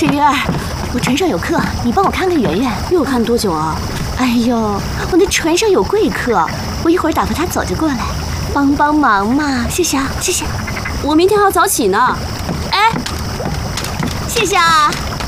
水月儿，我船上有客，你帮我看看圆圆。 又看多久啊？ 哎呦，我那船上有贵客，我一会儿打发他走就过来，帮帮忙嘛，谢谢啊，谢谢。 我明天还要早起呢。 哎，谢谢啊。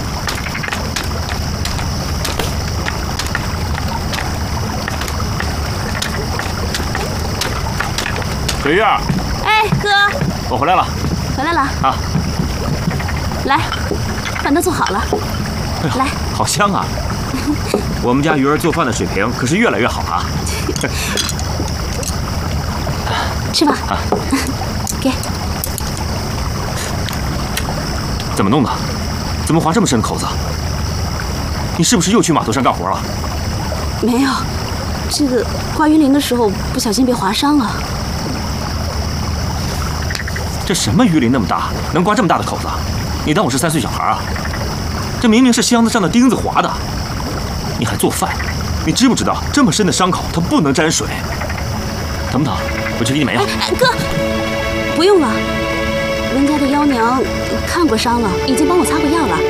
水月儿， 哎，哥， 我回来了。 回来了啊。 来，饭都做好了。 哎呀， 来， 好香啊！我们家鱼儿做饭的水平可是越来越好啊。 吃吧。 啊， 给。 怎么弄的？怎么划这么深的口子？你是不是又去码头上干活了？ 没有，这个刮鱼鳞的时候不小心被划伤了。 这什么鱼鳞那么大，能刮这么大的口子？你当我是3岁小孩啊？这明明是箱子上的钉子划的，你还做饭？你知不知道这么深的伤口它不能沾水？疼不疼？我去给你买药。 哎，哥， 不用了，文家的妖娘看过伤了，已经帮我擦过药了。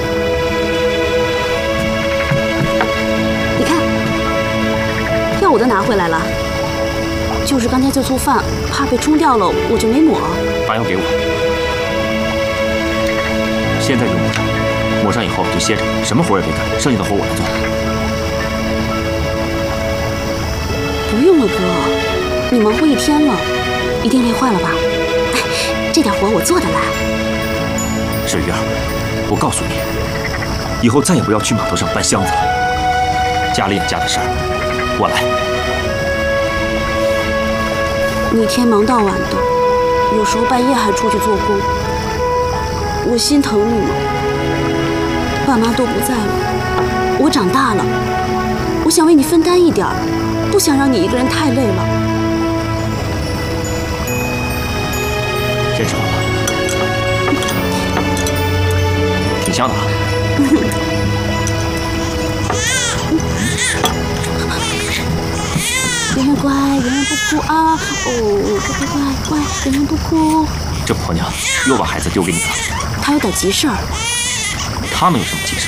你看，药我都拿回来了，就是刚才在做饭，怕被冲掉了，我就没抹。 把药给我，现在就抹上，抹上以后就歇着，什么活也别干，剩下的活我来做。 不用了，哥，你忙活一天了，一定累坏了吧？ 哎，这点活我做得来。 水月儿，我告诉你，以后再也不要去码头上搬箱子了。家里养家的事儿，我来。 你一天忙到晚的，有时候半夜还出去做工，我心疼你吗？爸妈都不在了，我长大了，我想为你分担一点，不想让你一个人太累了。 先吃饭吧，挺香的啊。 圆圆乖，圆圆不哭啊！哦，乖乖乖乖，圆圆不哭。 这婆娘又把孩子丢给你了。 她有点急事儿。 他们有什么急事？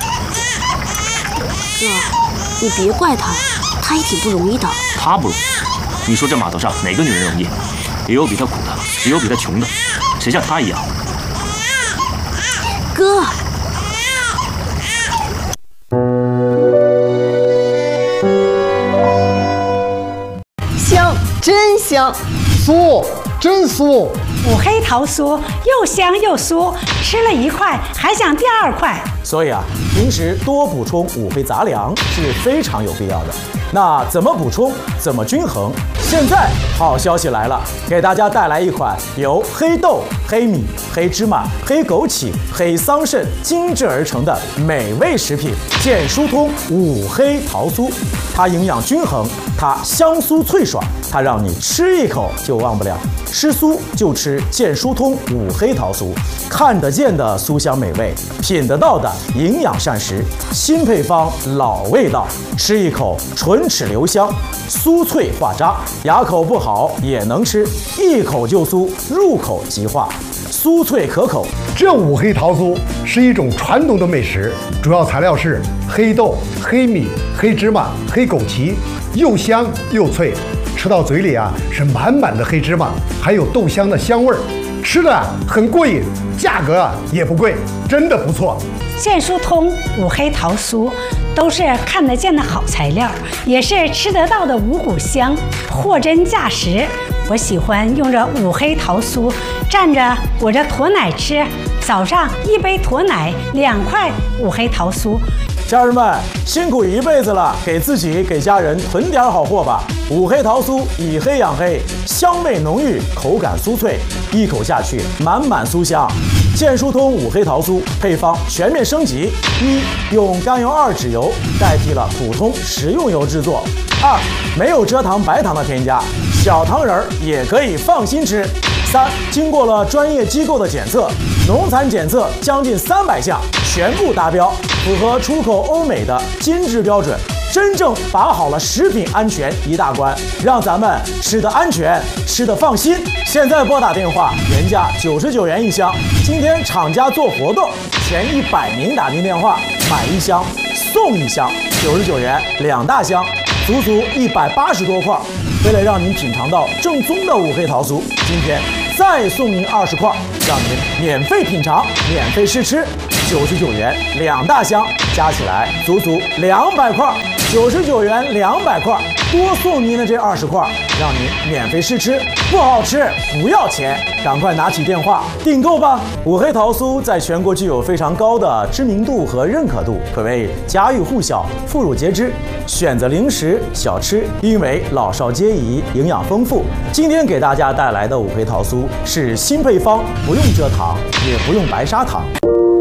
哥，你别怪她，她也挺不容易的。 她不容易？你说这码头上哪个女人容易？也有比她苦的，也有比她穷的，谁像她一样？ 哥。 香，真香； 酥，真酥。 五黑桃酥又香又酥，吃了1块还想第2块。 所以啊，平时多补充五黑杂粮是非常有必要的。那怎么补充，怎么均衡？现在好消息来了，给大家带来一款由黑豆、黑米、黑芝麻、黑枸杞、黑桑葚精制而成的美味食品——健疏通五黑桃酥。它营养均衡，它香酥脆爽，它让你吃一口就忘不了。吃酥就吃健疏通五黑桃酥，看得见的酥香美味，品得到的营养膳食，新配方老味道，吃一口唇齿留香，酥脆化渣，牙口不好也能吃，一口就酥，入口即化，酥脆可口。 这五黑桃酥是一种传统的美食，主要材料是黑豆、黑米、黑芝麻、黑枸杞，又香又脆。吃到嘴里啊，是满满的黑芝麻，还有豆香的香味儿，吃的很过瘾，价格也不贵，真的不错。 健疏通五黑桃酥都是看得见的好材料，也是吃得到的五谷香，货真价实。我喜欢用这五黑桃酥蘸着我这驼奶吃，早上1杯驼奶，2块五黑桃酥。 家人们辛苦一辈子了，给自己给家人囤点好货吧。五黑桃酥以黑养黑，香味浓郁，口感酥脆，一口下去满满酥香。健疏通五黑桃酥配方全面升级：一、用甘油2酯油代替了普通食用油制作；二、没有蔗糖、白糖的添加，小糖人儿也可以放心吃；三、经过了专业机构的检测，农残检测将近300项，全部达标，符合出口欧美的精致标准。 真正把好了食品安全一大关，让咱们吃得安全，吃得放心。现在拨打电话，原价99元一箱，今天厂家做活动，前100名打进电话买1箱送1箱，99元2大箱，足足180多块。为了让您品尝到正宗的五黑桃酥，今天再送您20块，让您免费品尝、免费试吃，99元2大箱，加起来足足200块，99元200块，多送您的这20块，让您免费试吃，不好吃不要钱，赶快拿起电话订购吧！五黑桃酥在全国具有非常高的知名度和认可度，可谓家喻户晓、妇孺皆知。选择零食小吃，因为老少皆宜，营养丰富。今天给大家带来的五黑桃酥是新配方，不用蔗糖，也不用白砂糖。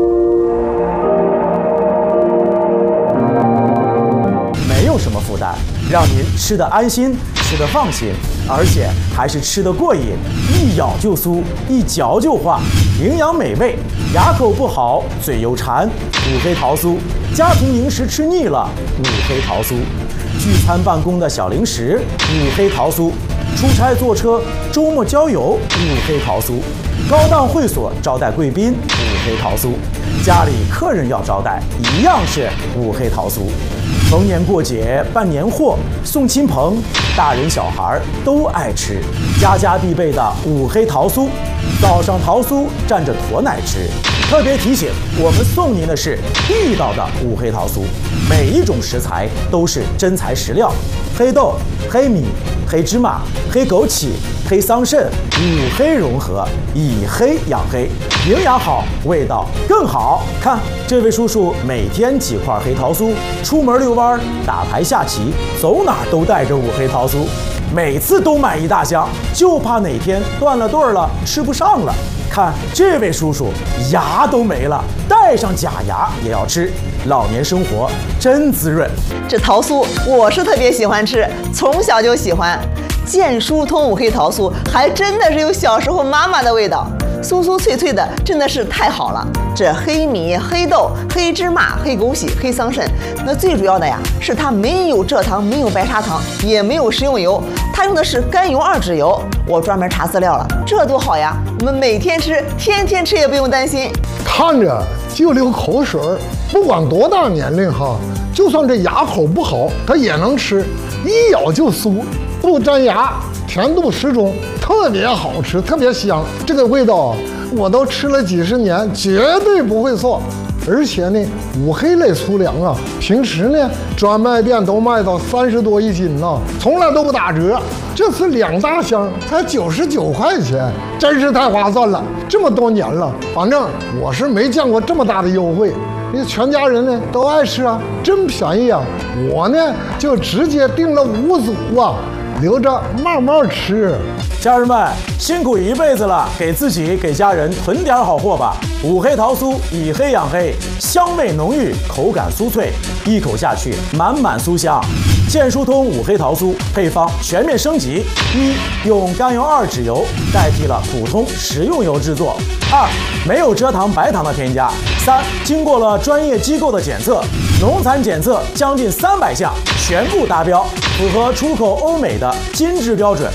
没有什么负担，让您吃得安心，吃得放心，而且还是吃得过瘾，一咬就酥，一嚼就化，营养美味，牙口不好，嘴又馋。五黑桃酥，家庭零食吃腻了，五黑桃酥；聚餐办公的小零食，五黑桃酥；出差坐车，周末郊游，五黑桃酥；高档会所招待贵宾，五黑桃酥；家里客人要招待，一样是五黑桃酥。逢年过节办年货送亲朋，大人小孩都爱吃，家家必备的五黑桃酥。早上桃酥蘸着驼奶吃。特别提醒，我们送您的是地道的五黑桃酥，每一种食材都是真材实料，黑豆、黑米、黑芝麻、黑枸杞、黑桑葚，五黑融合，以黑养黑，营养好，味道更好。看这位叔叔每天几块黑桃酥，出门遛弯、打牌下棋，走哪都带着五黑桃酥，每次都买一大箱，就怕哪天断了队了，吃不上了。看这位叔叔牙都没了，带上假牙也要吃，老年生活真滋润。 这桃酥我是特别喜欢吃，从小就喜欢。健疏通五黑桃酥还真的是有小时候妈妈的味道，酥酥脆脆的，真的是太好了。这黑米、黑豆、黑芝麻、黑枸杞、黑桑葚，那最主要的呀是它没有蔗糖，没有白砂糖，也没有食用油，它用的是甘油2脂油。我专门查资料了，这多好呀！我们每天吃，天天吃也不用担心。 看着就流口水儿，不管多大年龄哈，就算这牙口不好，它也能吃，一咬就酥，不粘牙，甜度适中，特别好吃，特别香。这个味道我都吃了几十年，绝对不会错。而且呢，五黑类粗粮啊，平时呢专卖店都卖到30多一斤呢，从来都不打折。这次2大箱才99块钱，真是太划算了。这么多年了，反正我是没见过这么大的优惠。你全家人呢都爱吃啊，真便宜啊！我呢就直接订了5组啊，留着慢慢吃。 家人们辛苦一辈子了，给自己给家人囤点好货吧。五黑桃酥以黑养黑，香味浓郁，口感酥脆，一口下去满满酥香。健疏通五黑桃酥配方全面升级：一、用甘油2脂油代替了普通食用油制作；二、没有蔗糖、白糖的添加；三、经过了专业机构的检测，农残检测将近300项，全部达标，符合出口欧美的金质标准。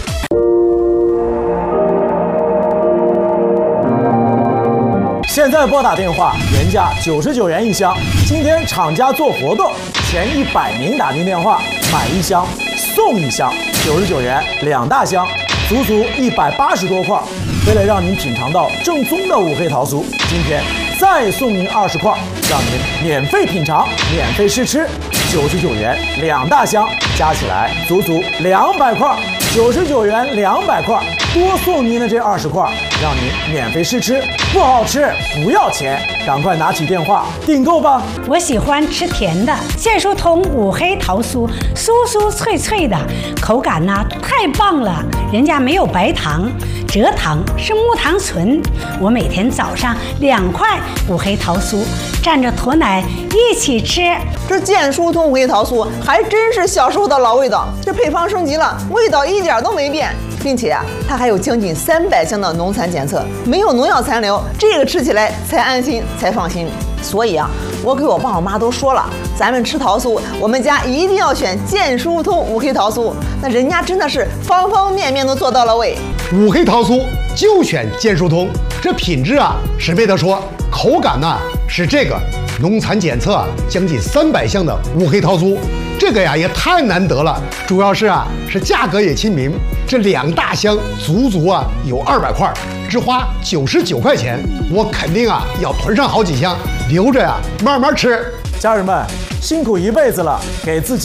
现在拨打电话，原价99元一箱，今天厂家做活动，前100名打进电话买1箱送1箱，99元2大箱，足足180多块。为了让您品尝到正宗的五黑桃酥，今天再送您20块，让您免费品尝、免费试吃，99元2大箱，加起来足足200块，99元200块，多送您的这20块，让您免费试吃，不好吃不要钱，赶快拿起电话订购吧！ 我喜欢吃甜的，健疏通五黑桃酥，酥酥脆脆的，口感呢太棒了，人家没有白糖，蔗糖是木糖醇。我每天早上2块五黑桃酥，蘸着驼奶一起吃。 这健疏通五黑桃酥还真是小时候的老味道，这配方升级了，味道一点都没变。并且啊，它还有将近300项的农残检测，没有农药残留，这个吃起来才安心才放心。 所以啊，我给我爸我妈都说了，咱们吃桃酥，我们家一定要选健疏通五黑桃酥。那人家真的是方方面面都做到了位。 五黑桃酥就选健疏通，这品质啊是没得说，口感呢是这个农残检测将近300项的五黑桃酥，这个呀也太难得了。主要是价格也亲民，这2大箱足足有200块，只花99块钱，我肯定要囤上好几箱，留着慢慢吃。 家人们辛苦一辈子了，给自己